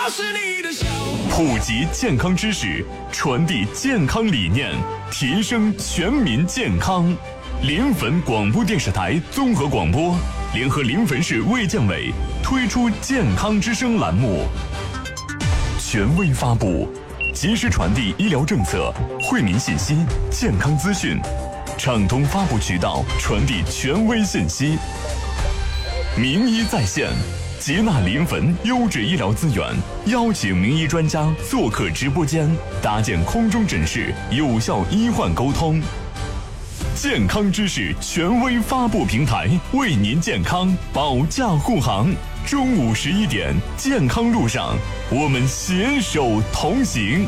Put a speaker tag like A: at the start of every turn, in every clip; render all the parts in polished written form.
A: 是你的笑。
B: 普及健康知识，传递健康理念，提升全民健康。临汾广播电视台综合广播联合临汾市卫健委推出健康之声栏目，权威发布，及时传递医疗政策、惠民信息、健康资讯，畅通发布渠道，传递权威信息。名医在线，接纳临汾优质医疗资源，邀请名医专家做客直播间，搭建空中诊室，有效医患沟通。健康知识权威发布平台，为您健康保驾护航。中午11点，健康路上，我们携手同行。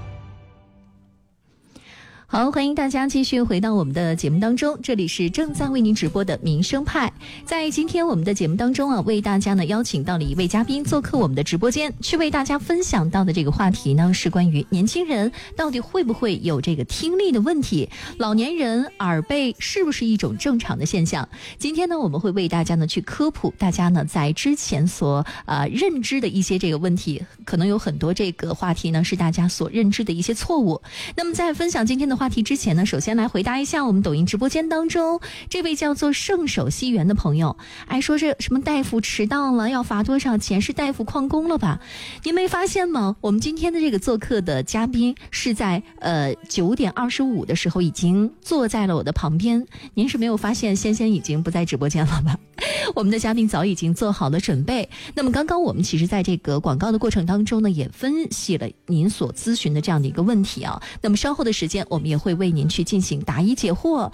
C: 好，欢迎大家继续回到我们的节目当中，这里是正在为您直播的民生派。在今天我们的节目当中啊，为大家呢邀请到了一位嘉宾做客我们的直播间，去为大家分享到的这个话题呢是关于年轻人到底会不会有这个听力的问题，老年人耳背是不是一种正常的现象。今天呢我们会为大家呢去科普大家呢在之前所认知的一些这个问题，可能有很多这个话题呢是大家所认知的一些错误。那么在分享今天的话题之前呢，首先来回答一下我们抖音直播间当中这位叫做圣手西园的朋友，说这什么大夫迟到了要罚多少钱，是大夫旷工了吧？您没发现吗？我们今天的这个做客的嘉宾是在9点25的时候已经坐在了我的旁边，您是没有发现仙仙已经不在直播间了吧？我们的嘉宾早已经做好了准备。那么刚刚我们其实在这个广告的过程当中呢，也分析了您所咨询的这样的一个问题啊。那么稍后的时间我们也会为您去进行答疑解惑。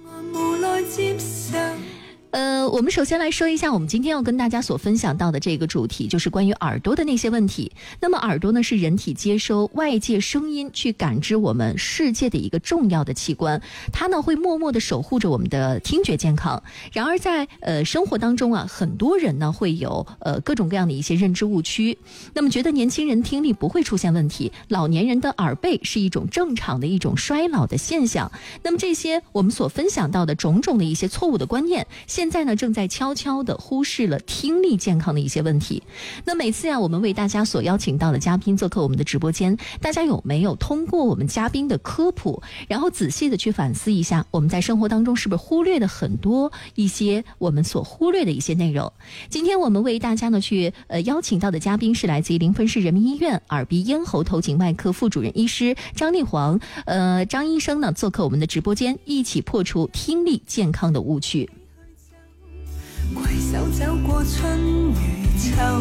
C: 我们首先来说一下我们今天要跟大家所分享到的这个主题，就是关于耳朵的那些问题。那么耳朵呢是人体接收外界声音去感知我们世界的一个重要的器官，它呢会默默地守护着我们的听觉健康。然而在生活当中啊，很多人呢会有各种各样的一些认知误区，那么觉得年轻人听力不会出现问题，老年人的耳背是一种正常的一种衰老的现象。那么这些我们所分享到的种种的一些错误的观念，现在呢正在悄悄地忽视了听力健康的一些问题。那每次我们为大家所邀请到的嘉宾做客我们的直播间，大家有没有通过我们嘉宾的科普，然后仔细的去反思一下，我们在生活当中是不是忽略了很多一些我们所忽略的一些内容？今天我们为大家呢去邀请到的嘉宾是来自于临汾市人民医院耳鼻咽喉头颈外科副主任医师张立煌，张医生呢做客我们的直播间，一起破除听力健康的误区。
D: 携手走過春與秋。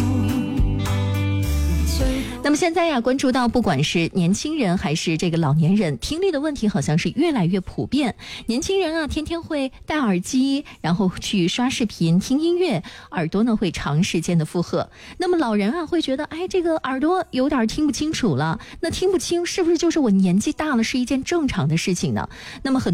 C: 那么现在关注到不管是年轻人还是这个老年人，听力的问题好像是越来越普遍。年轻人天天会戴耳机，然后去刷视频听音乐，耳朵呢会长时间的负荷。那么老人会觉得这个耳朵有点听不清楚了，那听不清是不是就是我年纪大了是一件正常的事情呢？那么很